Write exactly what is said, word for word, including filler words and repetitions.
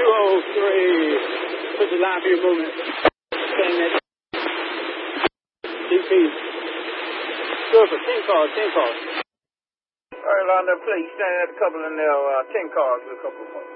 two oh three. Push the line for your movement. Staying at D P. Good for ten cars, ten cars. All right, London, please stand at a couple in there, uh, ten cars with a couple more.